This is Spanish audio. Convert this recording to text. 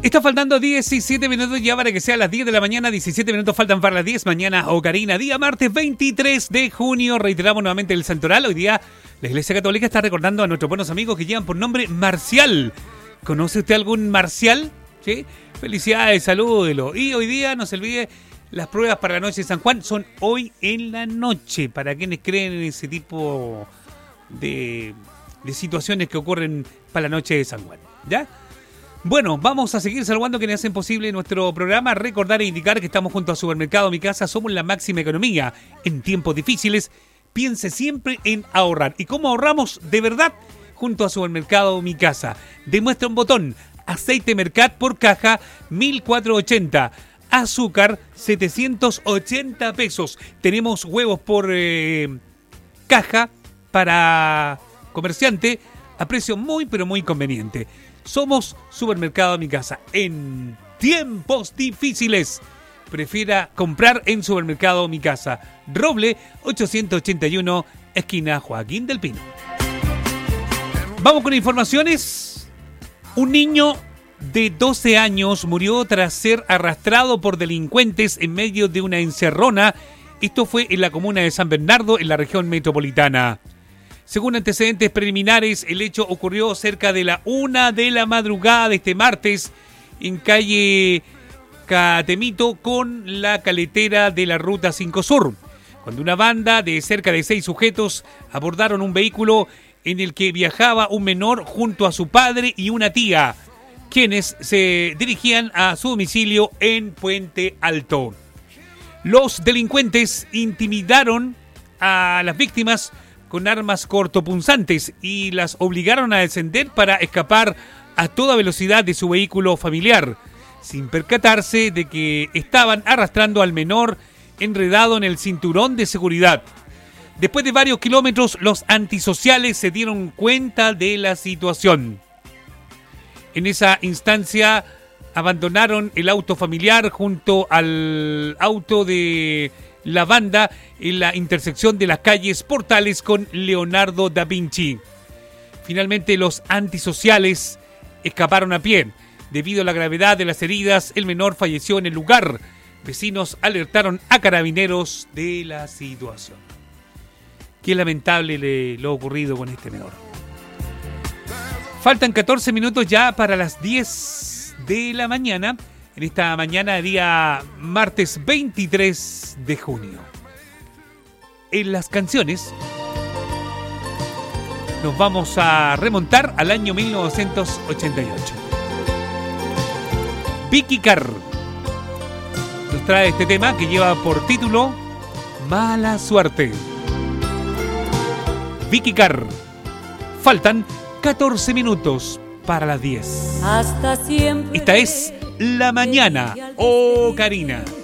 Está faltando 17 minutos ya para que sea las 10 de la mañana. 17 minutos faltan para las 10. Mañana, Karina, día martes 23 de junio. Reiteramos nuevamente el santoral. Hoy día la Iglesia Católica está recordando a nuestros buenos amigos que llevan por nombre Marcial. ¿Conoce usted algún Marcial? ¿Sí? Felicidades, salúdelo. Y hoy día, no se olvide, las pruebas para la noche de San Juan son hoy en la noche. Para quienes creen en ese tipo de situaciones que ocurren para la noche de San Juan. ¿Ya? Bueno, vamos a seguir saludando quienes hacen posible nuestro programa. Recordar e indicar que estamos junto a Supermercado Mi Casa. Somos la máxima economía. En tiempos difíciles, piense siempre en ahorrar. ¿Y cómo ahorramos de verdad? Junto a Supermercado Mi Casa. Demuestra un botón. Aceite Mercat por caja, 1.480. Azúcar, 780 pesos. Tenemos huevos por caja para comerciante a precio muy, pero muy conveniente. Somos Supermercado Mi Casa. En tiempos difíciles, prefiera comprar en Supermercado Mi Casa. Roble 881, esquina Joaquín del Pino. Vamos con informaciones. Un niño de 12 años murió tras ser arrastrado por delincuentes en medio de una encerrona. Esto fue en la comuna de San Bernardo, en la región metropolitana. Según antecedentes preliminares, el hecho ocurrió cerca de la 1 de la madrugada de este martes en calle Catemito con la caletera de la Ruta 5 Sur, cuando una banda de cerca de 6 sujetos abordaron un vehículo en el que viajaba un menor junto a su padre y una tía, quienes se dirigían a su domicilio en Puente Alto. Los delincuentes intimidaron a las víctimas con armas cortopunzantes y las obligaron a descender para escapar a toda velocidad de su vehículo familiar, sin percatarse de que estaban arrastrando al menor enredado en el cinturón de seguridad. Después de varios kilómetros, los antisociales se dieron cuenta de la situación. En esa instancia, abandonaron el auto familiar junto al auto de la banda en la intersección de las calles Portales con Leonardo da Vinci. Finalmente, los antisociales escaparon a pie. Debido a la gravedad de las heridas, el menor falleció en el lugar. Vecinos alertaron a carabineros de la situación. Qué lamentable lo ocurrido con este menor. Faltan 14 minutos ya para las 10 de la mañana. En esta mañana, día martes 23 de junio. En las canciones nos vamos a remontar al año 1988. Vicky Carr nos trae este tema que lleva por título Mala Suerte. Vicky Carr. Faltan 14 minutos para las 10. Hasta siempre. Esta es La Mañana, Karina.